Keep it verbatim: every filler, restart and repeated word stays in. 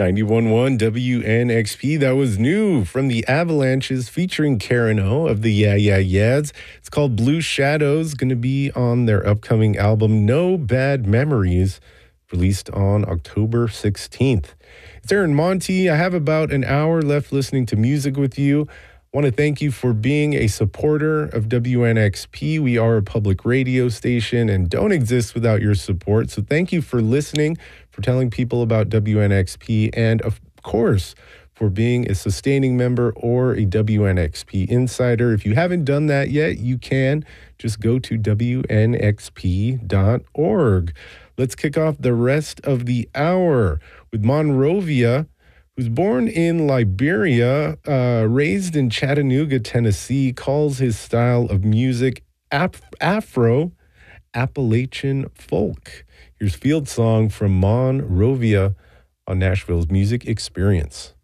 ninety-one point one W N X P. That was new from the Avalanches featuring Karen O of the Yeah Yeah Yeahs. It's called Blue Shadows, going to be on their upcoming album No Bad Memories, released on October sixteenth. It's Aaron Monty. I have about an hour left listening to music with you. I want to thank you for being a supporter of W N X P. We are a public radio station and don't exist without your support. So thank you for listening, for telling people about W N X P, and of course, for being a sustaining member or a W N X P insider. If you haven't done that yet, you can. Just go to W N X P dot org. Let's kick off the rest of the hour with Monrovia, who's born in Liberia, uh, raised in Chattanooga, Tennessee, calls his style of music Af- Afro Appalachian folk. Here's Field Song from Monrovia on Nashville's Music Experience.